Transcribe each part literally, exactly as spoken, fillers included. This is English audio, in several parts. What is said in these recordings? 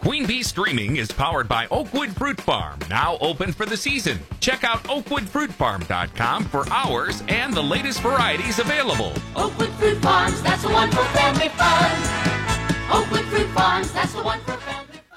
Queen Bee Streaming is powered by Oakwood Fruit Farm, now open for the season. Check out oakwood fruit farm dot com for hours and the latest varieties available. Oakwood Fruit Farms, that's the one for family fun. Oakwood Fruit Farms, that's the one for family fun.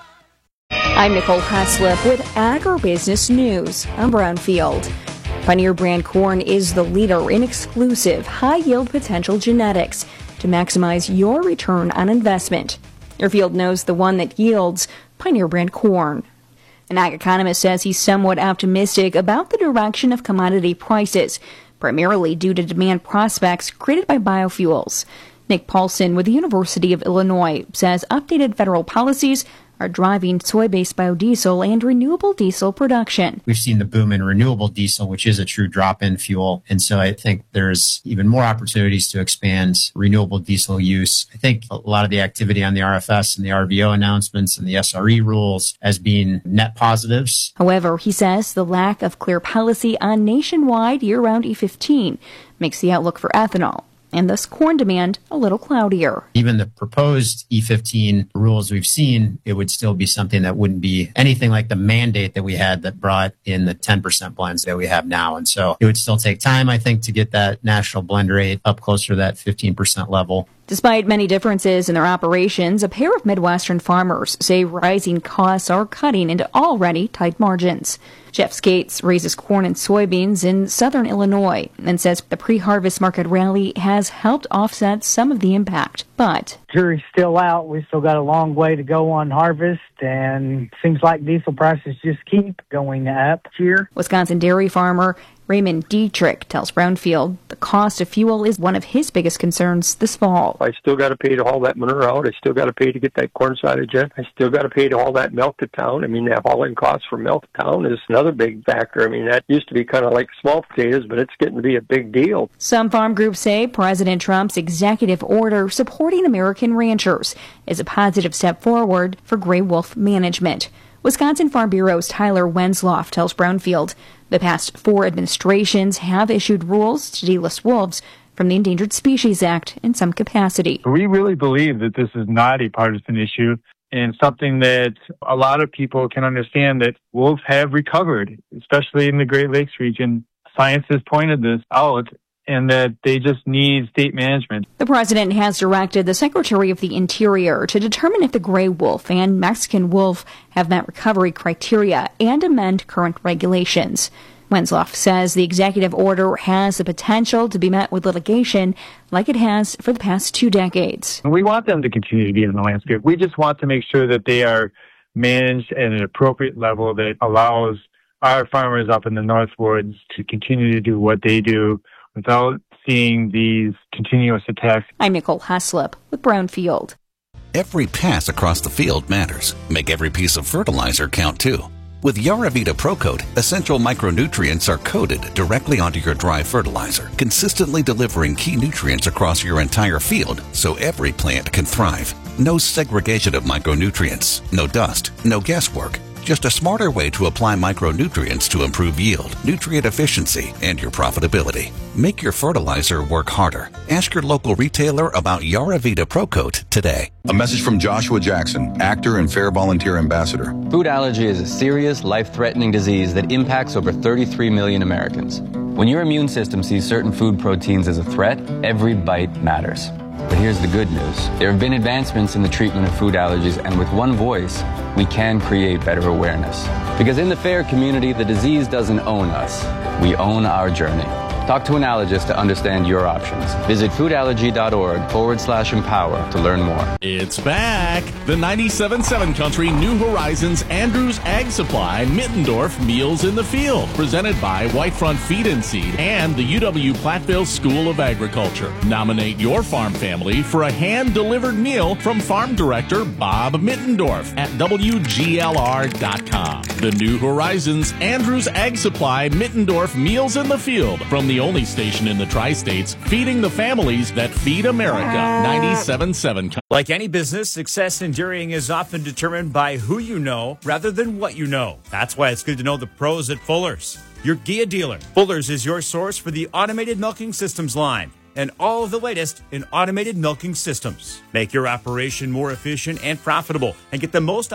I'm Nicole Haslip with Agribusiness News. I'm Brownfield. Pioneer brand corn is the leader in exclusive, high-yield potential genetics to maximize your return on investment. Your field knows the one that yields Pioneer brand corn. An ag economist says he's somewhat optimistic about the direction of commodity prices, primarily due to demand prospects created by biofuels. Nick Paulson with the University of Illinois says updated federal policies are driving soy-based biodiesel and renewable diesel production. We've seen the boom in renewable diesel, which is a true drop-in fuel. And so I think there's even more opportunities to expand renewable diesel use. I think a lot of the activity on the R F S and the R V O announcements and the S R E rules as being net positives. However, he says the lack of clear policy on nationwide year-round E fifteen makes the outlook for ethanol and thus corn demand a little cloudier. Even the proposed E fifteen rules we've seen, it would still be something that wouldn't be anything like the mandate that we had that brought in the ten percent blends that we have now. And so it would still take time, I think, to get that national blend rate up closer to that fifteen percent level. Despite many differences in their operations, a pair of Midwestern farmers say rising costs are cutting into already tight margins. Jeff Skates raises corn and soybeans in southern Illinois and says the pre-harvest market rally has helped offset some of the impact. But jury's still out. We still got a long way to go on harvest, and seems like diesel prices just keep going up here. Wisconsin dairy farmer Raymond Dietrich tells Brownfield the cost of fuel is one of his biggest concerns this fall. I still got to pay to haul that manure out. I still got to pay to get that corn silage in. I still got to pay to haul that milk to town. I mean, that hauling cost for milk to town is another big factor. I mean, that used to be kind of like small potatoes, but it's getting to be a big deal. Some farm groups say President Trump's executive order supporting American ranchers is a positive step forward for gray wolf management. Wisconsin Farm Bureau's Tyler Wensloff tells Brownfield the past four administrations have issued rules to delist wolves from the Endangered Species Act in some capacity. We really believe that this is not a partisan issue and something that a lot of people can understand that wolves have recovered, especially in the Great Lakes region. Science has pointed this out, and that they just need state management. The president has directed the Secretary of the Interior to determine if the gray wolf and Mexican wolf have met recovery criteria and amend current regulations. Wensloff says the executive order has the potential to be met with litigation like it has for the past two decades. We want them to continue to be in the landscape. We just want to make sure that they are managed at an appropriate level that allows our farmers up in the North Woods to continue to do what they do without seeing these continuous attacks. I'm Nicole Haslip with Brownfield. Every pass across the field matters. Make every piece of fertilizer count too. With Yaravita ProCoat, essential micronutrients are coated directly onto your dry fertilizer, consistently delivering key nutrients across your entire field so every plant can thrive. No segregation of micronutrients, no dust, no guesswork. Just a smarter way to apply micronutrients to improve yield, nutrient efficiency, and your profitability. Make your fertilizer work harder. Ask your local retailer about Yaravita ProCoat today. A message from Joshua Jackson, actor and Fair Volunteer Ambassador. Food allergy is a serious, life-threatening disease that impacts over thirty-three million Americans. When your immune system sees certain food proteins as a threat, every bite matters. But here's the good news. There have been advancements in the treatment of food allergies, and with one voice, we can create better awareness. Because in the FAIR community, the disease doesn't own us. We own our journey. Talk to an allergist to understand your options. Visit foodallergy.org forward slash empower to learn more. It's back. The ninety-seven point seven Country New Horizons Andrews Ag Supply Mittendorf Meals in the Field. Presented by Whitefront Feed and Seed and the U W Platteville School of Agriculture. Nominate your farm family for a hand-delivered meal from Farm Director Bob Mittendorf at W G L R dot com. The New Horizons Andrews Ag Supply Mittendorf Meals in the Field from the only station in the tri-states feeding the families that feed America. ninety-seven point seven. Like any business, success in dairying is often determined by who you know rather than what you know. That's why it's good to know the pros at Fuller's, your G I A dealer. Fuller's is your source for the automated milking systems line and all of the latest in automated milking systems. Make your operation more efficient and profitable and get the most